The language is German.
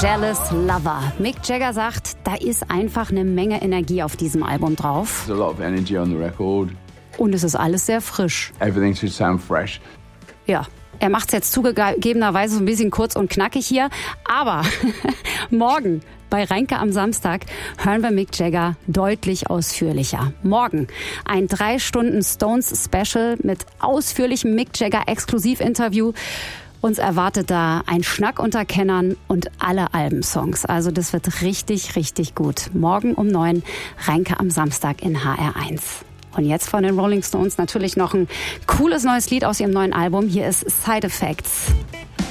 Jealous Lover. Mick Jagger sagt, da ist einfach eine Menge Energie auf diesem Album drauf. There's a lot of energy on the record. Und es ist alles sehr frisch. Everything should sound fresh. Ja, er macht es jetzt zugegebenerweise so ein bisschen kurz und knackig hier. Aber morgen bei Reinke am Samstag hören wir Mick Jagger deutlich ausführlicher. Morgen ein 3 Stunden Stones-Special mit ausführlichem Mick Jagger-Exklusivinterview. Uns erwartet da ein Schnack unter Kennern und alle Albensongs. Also das wird richtig, richtig gut. Morgen um 9, Reinke am Samstag in HR1. Und jetzt von den Rolling Stones natürlich noch ein cooles neues Lied aus ihrem neuen Album. Hier ist Side Effects.